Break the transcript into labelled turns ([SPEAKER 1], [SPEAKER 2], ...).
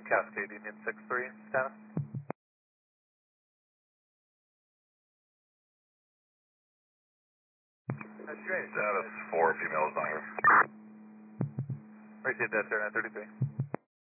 [SPEAKER 1] Cascade Union 6-3, status?
[SPEAKER 2] That's great. Status 4, female is on.
[SPEAKER 1] Received that, sir, 933.